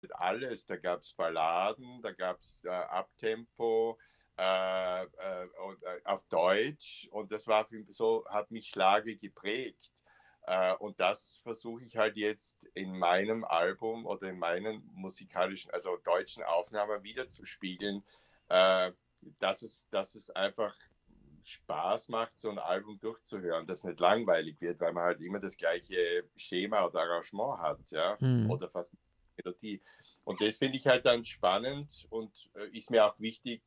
alles. Da gab es Balladen, da gab es Uptempo, auf Deutsch, und das war so, hat mich Schlager geprägt. Und das versuche ich halt jetzt in meinem Album oder in meinen musikalischen, also deutschen Aufnahmen wiederzuspiegeln, äh, dass es einfach Spaß macht, so ein Album durchzuhören, das nicht langweilig wird, weil man halt immer das gleiche Schema oder Arrangement hat, ja, Hm. oder fast Melodie. Und das finde ich halt dann spannend und ist mir auch wichtig,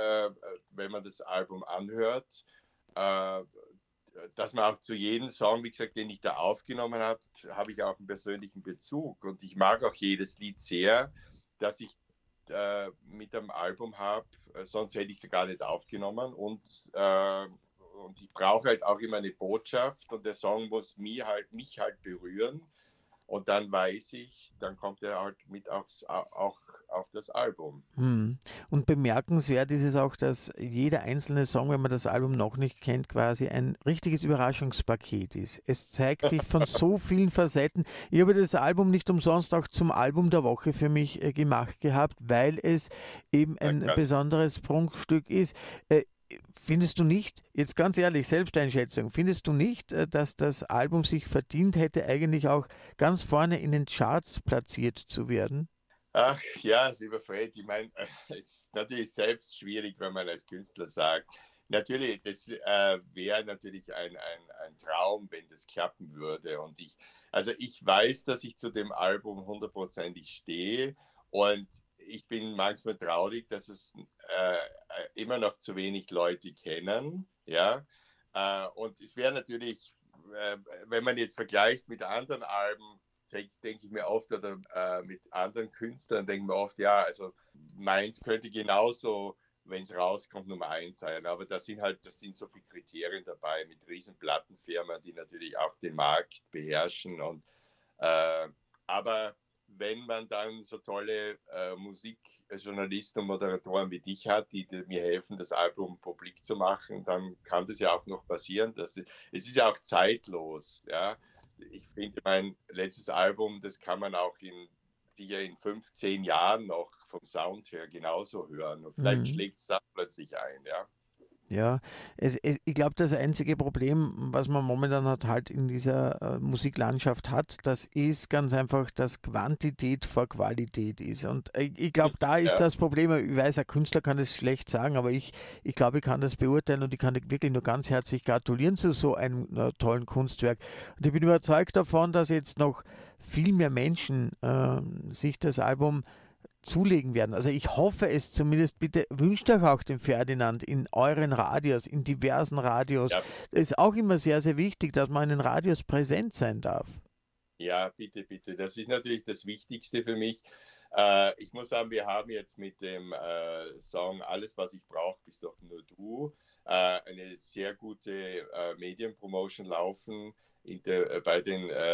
wenn man das Album anhört, äh, dass man auch zu jedem Song, wie gesagt, den ich da aufgenommen habe, habe ich auch einen persönlichen Bezug. Und ich mag auch jedes Lied sehr, das ich mit dem Album habe. Sonst hätte ich sie gar nicht aufgenommen. Und ich brauche halt auch immer eine Botschaft, und der Song muss mich halt berühren. Und dann weiß ich, dann kommt er halt mit auch auf das Album. Hm. Und bemerkenswert ist es auch, dass jeder einzelne Song, wenn man das Album noch nicht kennt, quasi ein richtiges Überraschungspaket ist. Es zeigt dich von so vielen Facetten. Ich habe das Album nicht umsonst auch zum Album der Woche für mich gemacht gehabt, weil es eben ein Ganz, besonderes Prunkstück ist. Äh, Findest du nicht, jetzt ganz ehrlich, Selbsteinschätzung, findest du nicht, dass das Album sich verdient hätte, eigentlich auch ganz vorne in den Charts platziert zu werden? ach ja, lieber Fred, ich meine, es ist natürlich selbst schwierig, wenn man als Künstler sagt. Natürlich, das wäre natürlich ein Traum, wenn das klappen würde. Also ich weiß, dass ich zu dem Album hundertprozentig stehe, und ich bin manchmal traurig, dass es immer noch zu wenig Leute kennen. Ja, und es wäre natürlich, wenn man jetzt vergleicht mit anderen Alben, denke ich mir oft, oder mit anderen Künstlern denke ich mir oft, ja, also meins könnte genauso, wenn es rauskommt, Nummer eins sein. Aber das sind so viele Kriterien dabei, mit riesen Plattenfirmen, die natürlich auch den Markt beherrschen. Äh, aber wenn man dann so tolle Musikjournalisten und Moderatoren wie dich hat, die mir helfen, das Album publik zu machen, dann kann das ja auch noch passieren. Es ist ja auch zeitlos. Ja? Ich finde, mein letztes Album, das kann man auch in 15 Jahren noch vom Sound her genauso hören. Und vielleicht Mhm. schlägt es da plötzlich ein. Ja? Ja, ich glaube, das einzige Problem, was man momentan hat, halt in dieser Musiklandschaft hat, das ist ganz einfach, dass Quantität vor Qualität ist. Und ich glaube, da ist Ja. das Problem. Ich weiß, ein Künstler kann das schlecht sagen, aber ich glaube, ich kann das beurteilen, und ich kann dir wirklich nur ganz herzlich gratulieren zu so einem tollen Kunstwerk. Und ich bin überzeugt davon, dass jetzt noch viel mehr Menschen sich das Album zulegen werden. Also ich hoffe es zumindest. Bitte wünscht euch auch den Ferdinand in euren Radios, in diversen Radios. Ja, Das ist auch immer sehr, sehr wichtig, dass man in den Radios präsent sein darf. Ja, bitte, bitte. Das ist natürlich das Wichtigste für mich. Ich muss sagen, wir haben jetzt mit dem Song Alles, was ich brauche, bist doch nur du, eine sehr gute Medienpromotion laufen bei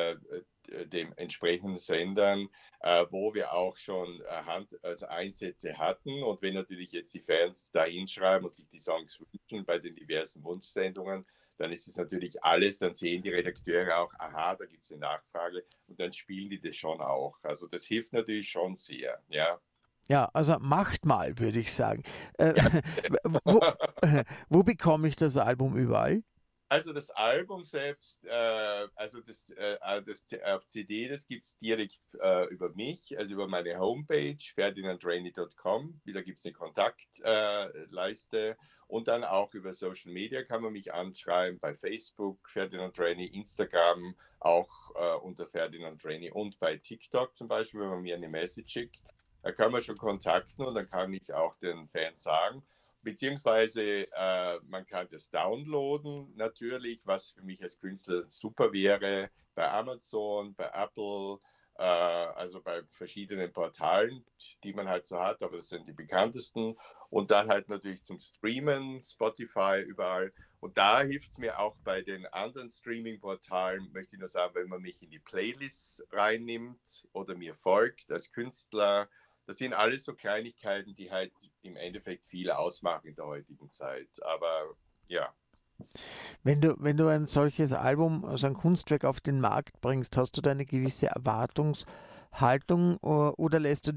den entsprechenden Sendern, wo wir auch schon also Einsätze hatten. Und wenn natürlich jetzt die Fans da hinschreiben und sich die Songs wünschen bei den diversen Wunschsendungen, dann ist es natürlich alles, dann sehen die Redakteure auch, aha, da gibt es eine Nachfrage, und dann spielen die das schon auch. Also das hilft natürlich schon sehr, ja. Ja, also macht mal, würde ich sagen. Äh, Ja. wo, wo bekomme ich das Album überall? Also das Album selbst, also das auf CD, das gibt es direkt über mich, also über meine Homepage, ferdinandrainey.com. Da gibt es eine Kontaktleiste, und dann auch über Social Media kann man mich anschreiben, bei Facebook, Ferdinand Drainey, Instagram, auch unter Ferdinand Drainey, und bei TikTok zum Beispiel, wenn man mir eine Message schickt, da kann man schon kontakten, und dann kann ich auch den Fans sagen, beziehungsweise man kann das downloaden natürlich, was für mich als Künstler super wäre, bei Amazon, bei Apple, also bei verschiedenen Portalen, die man halt so hat, aber das sind die bekanntesten. Und dann halt natürlich zum Streamen, Spotify, überall. Und da hilft es mir auch bei den anderen Streaming-Portalen, möchte ich nur sagen, wenn man mich in die Playlists reinnimmt oder mir folgt als Künstler. Das sind alles so Kleinigkeiten, die halt im Endeffekt viel ausmachen in der heutigen Zeit. Aber ja, Wenn du ein solches Album, also ein Kunstwerk auf den Markt bringst, hast du da eine gewisse Erwartungshaltung Haltung oder lässt du